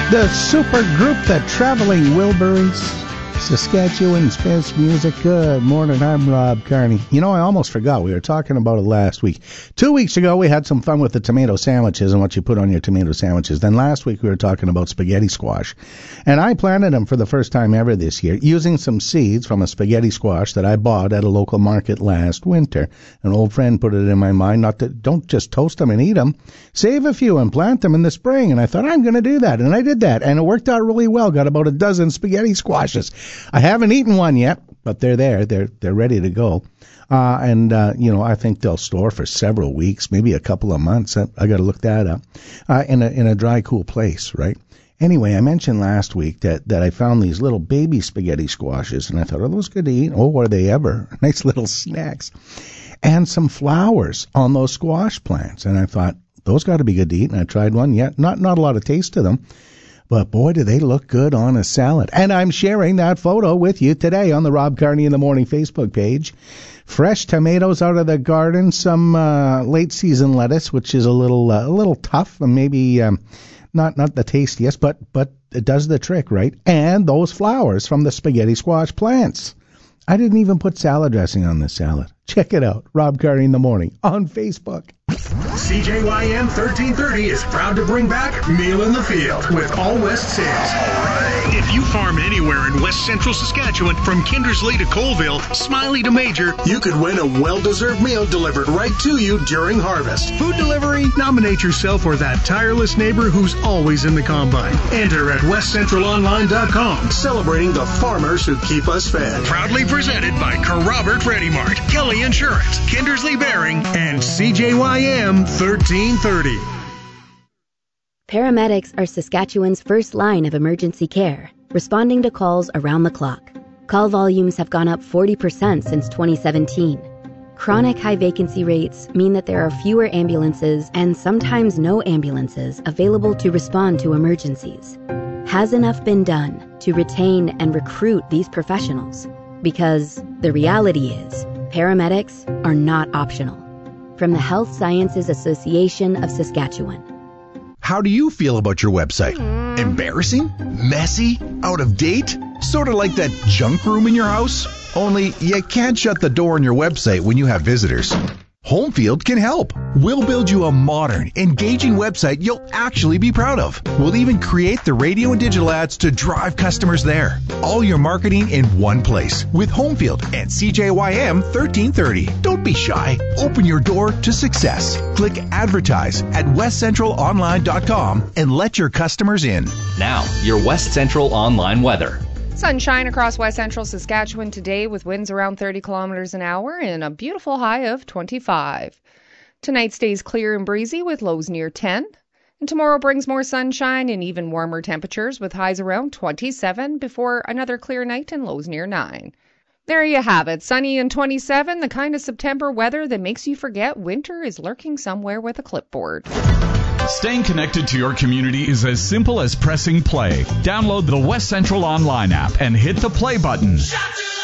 The super group, the Traveling Wilburys, Saskatchewan's best music. Good morning, I'm Rob Carney. You know, I almost forgot. We were talking about it last week. 2 weeks ago, we had some fun with the tomato sandwiches and what you put on your tomato sandwiches. Then last week, we were talking about spaghetti squash. And I planted them for the first time ever this year, using some seeds from a spaghetti squash that I bought at a local market last winter. An old friend put it in my mind, don't just toast them and eat them. Save a few and plant them in the spring. And I thought, I'm going to do that. And I did that. And it worked out really well. Got about a dozen spaghetti squashes. I haven't eaten one yet, but they're there. They're ready to go. I think they'll store for several weeks, maybe a couple of months. I got to look that up. In a dry, cool place, right? Anyway, I mentioned last week that I found these little baby spaghetti squashes, and I thought, are those good to eat? Oh, are they ever? Nice little snacks. And some flowers on those squash plants. And I thought, those got to be good to eat. And I tried one. Yeah, not a lot of taste to them. But boy, do they look good on a salad. And I'm sharing that photo with you today on the Rob Carney in the Morning Facebook page. Fresh tomatoes out of the garden, some late season lettuce, which is a little tough and maybe not the tastiest, but it does the trick, right? And those flowers from the spaghetti squash plants. I didn't even put salad dressing on this salad. Check it out, Rob Carney in the Morning on Facebook. CJYM 1330 is proud to bring back Meal in the Field with All West Sales. If you farm anywhere in West Central Saskatchewan, from Kindersley to Colville, Smiley to Major, you could win a well-deserved meal delivered right to you during harvest. Food delivery? Nominate yourself or that tireless neighbor who's always in the combine. Enter at westcentralonline.com, celebrating the farmers who keep us fed. Proudly presented by Robert Ready Mart, Kelly Insurance, Kindersley Bearing, and CJYM 1330. Paramedics are Saskatchewan's first line of emergency care, responding to calls around the clock. Call volumes have gone up 40% since 2017. Chronic high vacancy rates mean that there are fewer ambulances and sometimes no ambulances available to respond to emergencies. Has enough been done to retain and recruit these professionals? Because the reality is, paramedics are not optional. From the Health Sciences Association of Saskatchewan. How do you feel about your website? Embarrassing? Messy? Out of date? Sort of like that junk room in your house? Only you can't shut the door on your website when you have visitors. Homefield can help. We'll build you a modern, engaging website you'll actually be proud of. We'll even create the radio and digital ads to drive customers there. All your marketing in one place with Homefield and CJYM 1330. Don't be shy. Open your door to success. Click advertise at westcentralonline.com and let your customers in. Now, your West Central Online weather. Sunshine across West Central Saskatchewan today with winds around 30 kilometers an hour and a beautiful high of 25. Tonight stays clear and breezy with lows near 10. And tomorrow brings more sunshine and even warmer temperatures with highs around 27 before another clear night and lows near 9. There you have it, sunny and 27, the kind of September weather that makes you forget winter is lurking somewhere with a clipboard. Staying connected to your community is as simple as pressing play. Download the West Central Online app and hit the play button.